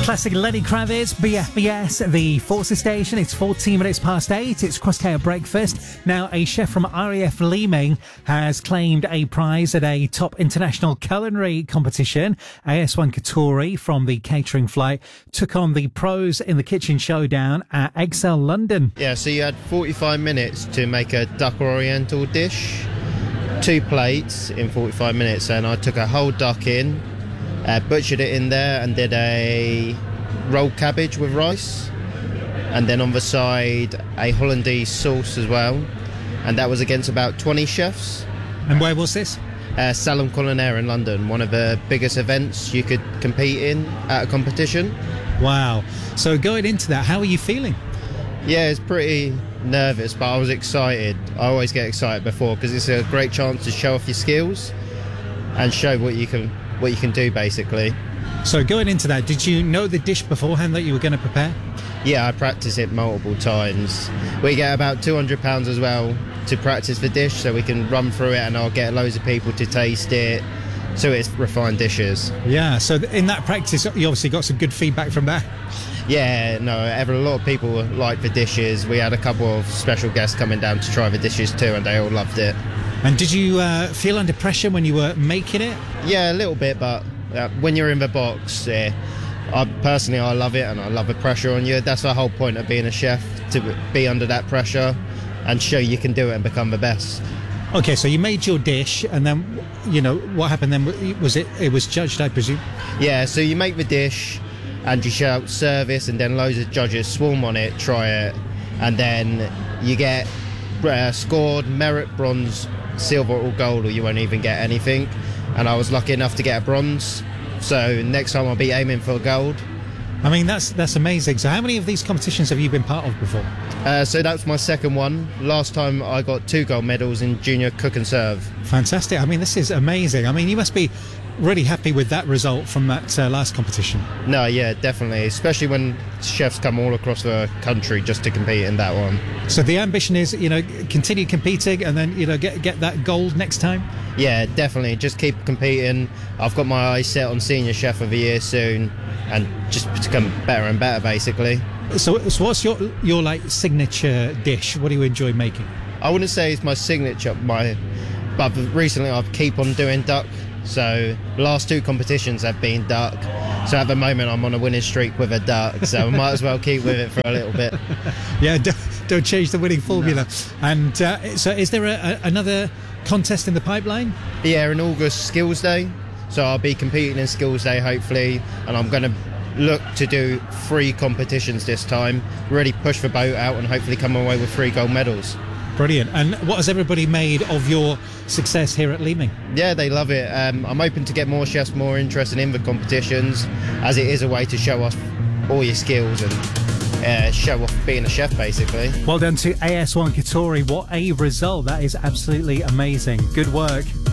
Classic Lenny Kravitz, BFBS, the Forces Station. It's 14 minutes past 8. It's Crosscut Breakfast. Now, a chef from RAF Leeming has claimed a prize at a top international culinary competition. AS1 Katori from the catering flight took on the pros in the kitchen showdown at Excel London. Yeah, so you had 45 minutes to make a duck oriental dish. 2 plates in 45 minutes, and I took a whole duck in, butchered it in there and did a rolled cabbage with rice, and then on the side a hollandaise sauce as well, and that was against about 20 chefs. And where was this? Salon Culinaire in London, one of the biggest events you could compete in at a competition. Wow. So going into that, how are you feeling? Yeah, it's pretty nervous, but I was excited. I always get excited before because it's a great chance to show off your skills and show what you can do, basically. So going into that, did you know the dish beforehand that you were going to prepare? Yeah, I practice it multiple times. We get about £200 as well to practice the dish, so we can run through it, and I'll get loads of people to taste it, so it's refined dishes. Yeah, so in that practice, you obviously got some good feedback from that. Yeah, no, a lot of people like the dishes. We had a couple of special guests coming down to try the dishes too, and they all loved it. And did you feel under pressure when you were making it? Yeah, a little bit, but when you're in the box, I love it, and I love the pressure on you. That's the whole point of being a chef, to be under that pressure and show you can do it and become the best. Okay, so you made your dish, and then, what happened then? It was judged, I presume? Yeah, so you make the dish, and you shout service, and then loads of judges swarm on it, try it, and then you get scored merit, bronze, silver or gold, or you won't even get anything. And I was lucky enough to get a bronze, so next time I'll be aiming for gold. I mean, that's amazing. So how many of these competitions have you been part of before? So that's my second one. Last time I got 2 gold medals in junior cook and serve. Fantastic. I mean, this is amazing. I mean, you must be really happy with that result from that last competition. No, yeah, definitely, especially when chefs come all across the country just to compete in that one. So the ambition is, continue competing and then, get that gold next time? Yeah, definitely, just keep competing. I've got my eyes set on senior chef of the year soon, and just become better and better, basically. So what's your like signature dish? What do you enjoy making? I wouldn't say it's my signature, but recently I keep on doing duck. So the last 2 competitions have been duck. So at the moment I'm on a winning streak with a duck. So I might as well keep with it for a little bit. Yeah, don't change the winning formula. No. And so is there another contest in the pipeline? Yeah, in August, Skills Day. So I'll be competing in Skills Day hopefully, and I'm going to look to do 3 competitions this time, really push the boat out and hopefully come away with 3 gold medals. Brilliant. And what has everybody made of your success here at Leeming? Yeah, they love it. I'm hoping to get more chefs more interested in the competitions, as it is a way to show off all your skills and show off being a chef, basically. Well done to AS1 Katori. What a result. That is absolutely amazing. Good work.